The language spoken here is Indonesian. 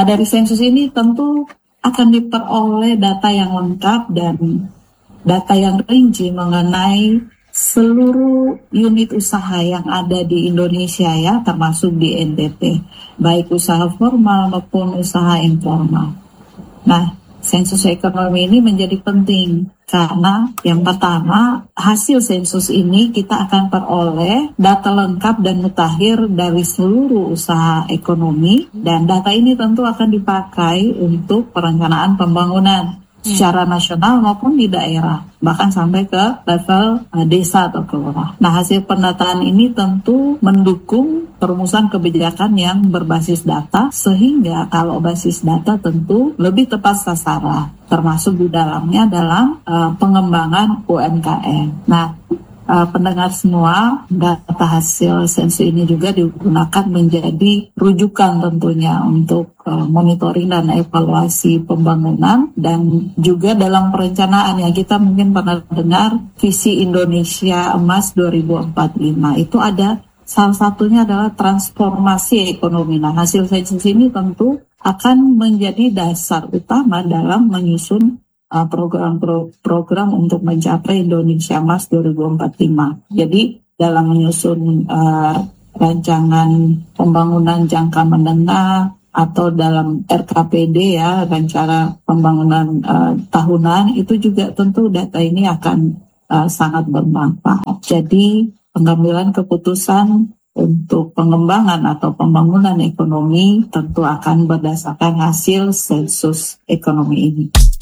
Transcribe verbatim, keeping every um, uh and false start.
Nah, dari sensus ini tentu akan diperoleh data yang lengkap dan data yang rinci mengenai seluruh unit usaha yang ada di Indonesia ya, termasuk di N T T, baik usaha formal maupun usaha informal. Nah, sensus ekonomi ini menjadi penting karena yang pertama, hasil sensus ini kita akan peroleh data lengkap dan mutakhir dari seluruh usaha ekonomi, dan data ini tentu akan dipakai untuk perencanaan pembangunan secara nasional maupun di daerah, bahkan sampai ke level uh, desa atau kelurahan. Nah, hasil pendataan ini tentu mendukung perumusan kebijakan yang berbasis data, sehingga kalau basis data tentu lebih tepat sasaran, termasuk di dalamnya dalam uh, pengembangan U M K M. Nah, Uh, pendengar semua, data hasil sensus ini juga digunakan menjadi rujukan tentunya untuk uh, monitoring dan evaluasi pembangunan, dan juga dalam perencanaan yang kita mungkin pernah dengar visi Indonesia Emas dua ribu empat puluh lima itu ada salah satunya adalah transformasi ekonomi. Nah, hasil sensus ini tentu akan menjadi dasar utama dalam menyusun program-program untuk mencapai Indonesia Emas dua ribu empat puluh lima. Jadi dalam menyusun uh, rancangan pembangunan jangka menengah atau dalam R K P D ya, rencana pembangunan uh, tahunan, itu juga tentu data ini akan uh, sangat bermanfaat. Jadi pengambilan keputusan untuk pengembangan atau pembangunan ekonomi tentu akan berdasarkan hasil sensus ekonomi ini.